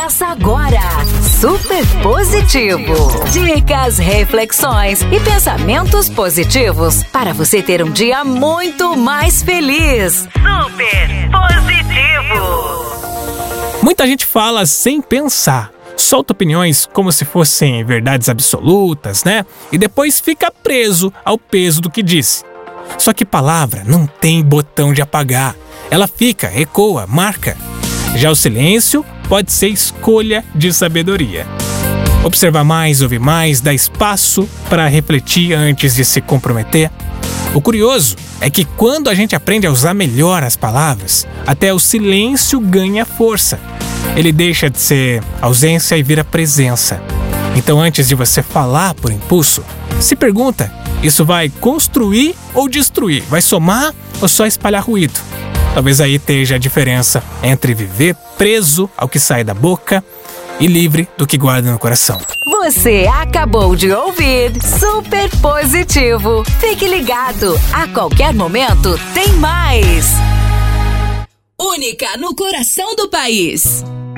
Começa agora, Super Positivo. Dicas, reflexões e pensamentos positivos para você ter um dia muito mais feliz. Super Positivo. Muita gente fala sem pensar, solta opiniões como se fossem verdades absolutas, né? E depois fica preso ao peso do que disse. Só que palavra não tem botão de apagar. Ela fica, ecoa, marca. Já o silêncio pode ser escolha de sabedoria. Observar mais, ouvir mais, dar espaço para refletir antes de se comprometer. O curioso é que quando a gente aprende a usar melhor as palavras, até o silêncio ganha força. Ele deixa de ser ausência e vira presença. Então, antes de você falar por impulso, se pergunta: isso vai construir ou destruir? Vai somar ou só espalhar ruído? Talvez aí esteja a diferença entre viver preso ao que sai da boca e livre do que guarda no coração. Você acabou de ouvir Super Positivo. Fique ligado, a qualquer momento tem mais. Única no coração do país.